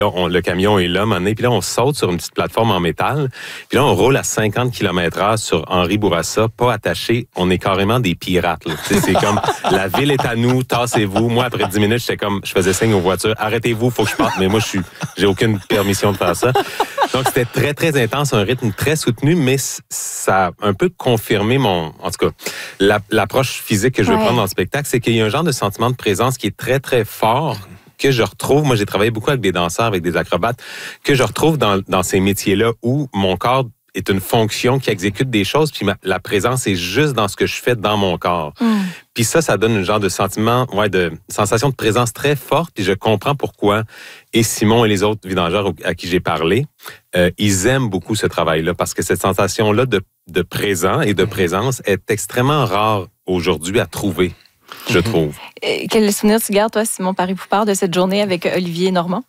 Le camion est là, puis là, on saute sur une petite plateforme en métal. Puis là, on roule à 50 km/h sur Henri Bourassa, pas attaché. On est carrément des pirates. Là. C'est comme, la ville est à nous, tassez-vous. Moi, après 10 minutes, je faisais signe aux voitures. Arrêtez-vous, faut que je parte. Mais moi, j'ai aucune permission de faire ça. Donc, c'était très, très intense, un rythme très soutenu, mais ça a un peu confirmé en tout cas, l'approche physique que je veux prendre dans le spectacle, c'est qu'il y a un genre de sentiment de présence qui est très, très fort, que je retrouve, moi j'ai travaillé beaucoup avec des danseurs, avec des acrobates, que je retrouve dans ces métiers-là où mon corps est une fonction qui exécute des choses, puis la présence est juste dans ce que je fais dans mon corps. Puis ça donne un genre de sentiment, de sensation de présence très forte, puis je comprends pourquoi. Et Simon et les autres vidangeurs à qui j'ai parlé, ils aiment beaucoup ce travail-là, parce que cette sensation-là de présent et de présence est extrêmement rare aujourd'hui à trouver. Je trouve. Quel souvenir tu gardes, toi, Simon Paré-Poupard, de cette journée avec Olivier Normand?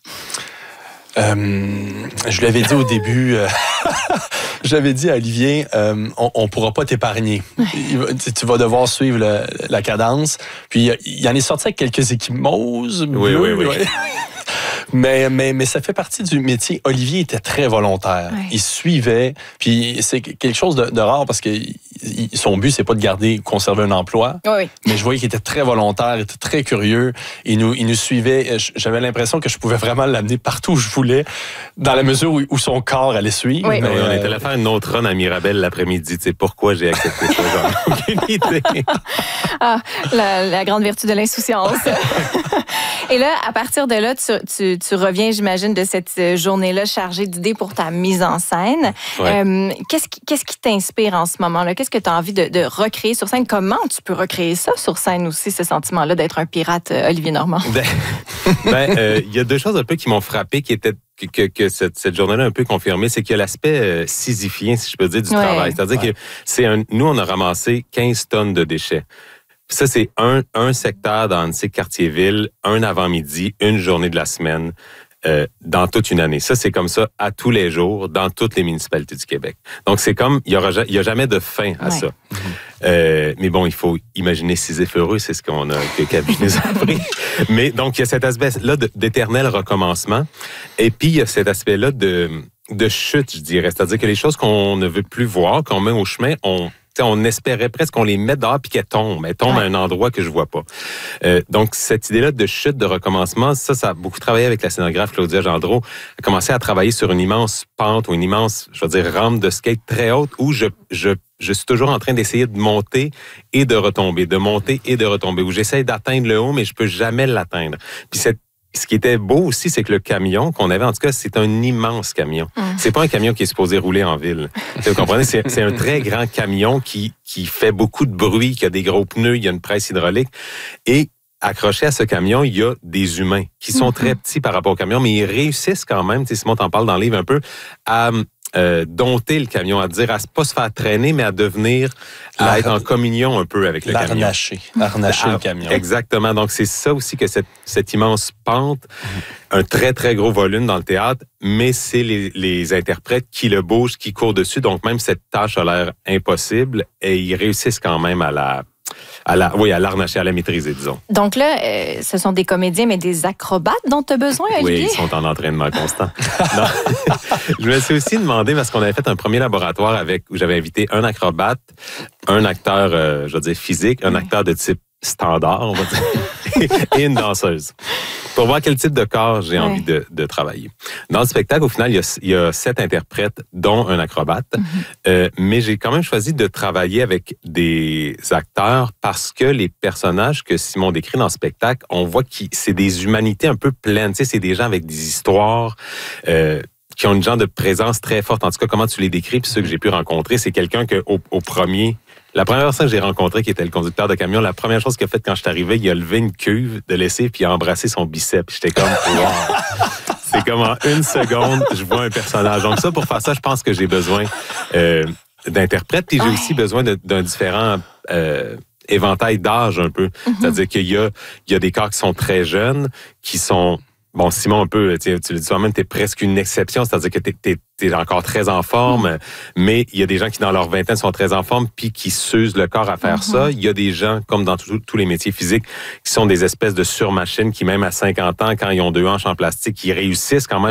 Je lui avais dit au début, j'avais dit à Olivier, on pourra pas t'épargner. Tu vas devoir suivre la cadence. Puis il en est sorti avec quelques échymoses. Oui. Mais ça fait partie du métier. Olivier était très volontaire. Ouais. Il suivait. Puis c'est quelque chose de rare parce que son but, c'est pas de conserver un emploi. Oui. Mais je voyais qu'il était très volontaire, il était très curieux. Il nous suivait. J'avais l'impression que je pouvais vraiment l'amener partout où je voulais, dans la mesure où son corps allait suivre. Oui. Mais on était allé faire une autre run à Mirabel l'après-midi. Tu sais pourquoi j'ai accepté ça? J'en ai aucune idée. La grande vertu de l'insouciance. Et là, à partir de là, tu reviens, j'imagine, de cette journée-là chargée d'idées pour ta mise en scène. Ouais. Qu'est-ce qui t'inspire en ce moment-là? Qu'est-ce que tu as envie de recréer sur scène? Comment tu peux recréer ça sur scène aussi, ce sentiment-là d'être un pirate, Olivier Normand? Il y a deux choses un peu qui m'ont frappé, qui étaient que cette journée-là a un peu confirmé, c'est qu'il y a l'aspect sisyphien, si je peux dire, du travail. C'est-à-dire que nous, on a ramassé 15 tonnes de déchets. Ça, c'est un secteur dans Quartier-Ville, un avant-midi, une journée de la semaine, dans toute une année. Ça, c'est comme ça à tous les jours, dans toutes les municipalités du Québec. Donc, c'est comme, il y a jamais de fin à ça. Mais bon, il faut imaginer Sisyphe heureux, c'est ce que Cabu nous a appris. Mais donc, il y a cet aspect-là d'éternel recommencement. Et puis, il y a cet aspect-là de chute, je dirais. C'est-à-dire que les choses qu'on ne veut plus voir, qu'on met au chemin, on espérait presque qu'on les mette dehors puis qu'elles tombent. Elles tombent à un endroit que je vois pas. Donc, cette idée-là de chute, de recommencement, ça a beaucoup travaillé avec la scénographe Claudia Gendreau. Elle a commencé à travailler sur une immense pente ou une immense, rampe de skate très haute où je suis toujours en train d'essayer de monter et de retomber, où j'essaie d'atteindre le haut, mais je peux jamais l'atteindre. Puis ce qui était beau aussi, c'est que le camion qu'on avait, en tout cas, c'est un immense camion. C'est pas un camion qui est supposé rouler en ville. Vous comprenez? C'est un très grand camion qui fait beaucoup de bruit, qui a des gros pneus, il y a une presse hydraulique. Et accroché à ce camion, il y a des humains qui sont très petits par rapport au camion, mais ils réussissent quand même, Simon t'en parle dans le livre un peu, à dompter le camion, à dire, à pas se faire traîner, mais à devenir, à être en communion un peu avec le camion. Harnacher le camion. Exactement. Donc, c'est ça aussi que cette immense pente, un très, très gros volume dans le théâtre, mais c'est les interprètes qui le bougent, qui courent dessus. Donc, même cette tâche a l'air impossible et ils réussissent quand même à l'arnacher, à la maîtriser, disons. Donc là, ce sont des comédiens, mais des acrobates dont tu as besoin, Olivier? Oui, ils sont en entraînement constant. Je me suis aussi demandé, parce qu'on avait fait un premier laboratoire où j'avais invité un acrobate, un acteur, physique, un acteur de type standard, on va dire, et une danseuse. Pour voir quel type de corps j'ai envie de travailler. Dans le spectacle, au final, il y a 7 interprètes, dont un acrobate. Mais j'ai quand même choisi de travailler avec des acteurs parce que les personnages que Simon décrit dans le spectacle, on voit que c'est des humanités un peu pleines. Tu sais, c'est des gens avec des histoires qui ont une genre de présence très forte. En tout cas, comment tu les décris? Puis ceux que j'ai pu rencontrer, c'est quelqu'un que la première personne que j'ai rencontrée, qui était le conducteur de camion, la première chose qu'il a faite quand je suis arrivé, il a levé une cuve de lessive puis il a embrassé son biceps. J'étais comme, wow! C'est comme en une seconde, je vois un personnage. Donc ça, pour faire ça, je pense que j'ai besoin d'interprètes. Puis j'ai aussi besoin d'un différent éventail d'âge un peu. C'est-à-dire qu'il y a des corps qui sont très jeunes, qui sont bon, Simon, un peu, tu le dis toi-même, t'es presque une exception, c'est-à-dire que t'es encore très en forme, mais il y a des gens qui, dans leur vingtaine, sont très en forme puis qui s'usent le corps à faire ça. Il y a des gens, comme dans tous les métiers physiques, qui sont des espèces de surmachines qui, même à 50 ans, quand ils ont 2 hanches en plastique, ils réussissent quand même